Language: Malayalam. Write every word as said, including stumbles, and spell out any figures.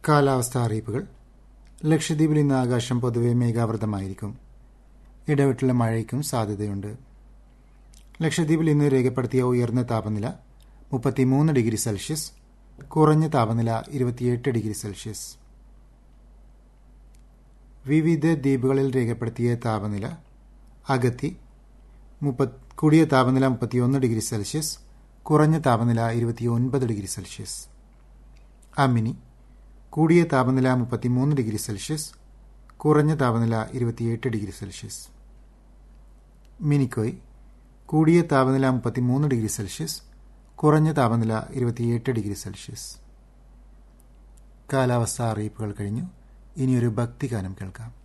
കാലാവസ്ഥാ അറിയിപ്പുകൾ. ലക്ഷദ്വീപിൽ ഇന്ന് ആകാശം പൊതുവെ മേഘാവൃതമായിരിക്കും. ഇടവിട്ടുള്ള മഴയ്ക്കും സാധ്യതയുണ്ട്. ലക്ഷദ്വീപിൽ ഇന്ന് രേഖപ്പെടുത്തിയ ഉയർന്ന താപനില മുപ്പത്തിമൂന്ന് ഡിഗ്രി സെൽഷ്യസ്, കുറഞ്ഞ താപനില ഇരുപത്തിയെട്ട് ഡിഗ്രി സെൽഷ്യസ്. വിവിധ ദ്വീപുകളിൽ രേഖപ്പെടുത്തിയ താപനില: അഗത്തി കൂടിയ താപനില മുപ്പത്തിയൊന്ന് ഡിഗ്രി സെൽഷ്യസ്, കുറഞ്ഞ താപനില ഇരുപത്തിയൊൻപത് ഡിഗ്രി സെൽഷ്യസ്. അമിനി കൂടിയ താപനില മുപ്പത്തിമൂന്ന് ഡിഗ്രി സെൽഷ്യസ്, കുറഞ്ഞ താപനില ഇരുപത്തിയെട്ട് ഡിഗ്രി സെൽഷ്യസ്. മിനിക്കോയ് കൂടിയ താപനില മുപ്പത്തിമൂന്ന് ഡിഗ്രി സെൽഷ്യസ്, കുറഞ്ഞ താപനില ഇരുപത്തിയെട്ട് ഡിഗ്രി സെൽഷ്യസ്. കാലാവസ്ഥാ അറിയിപ്പുകൾ കഴിഞ്ഞു. ഇനിയൊരു ഭക്തിഗാനം കേൾക്കാം.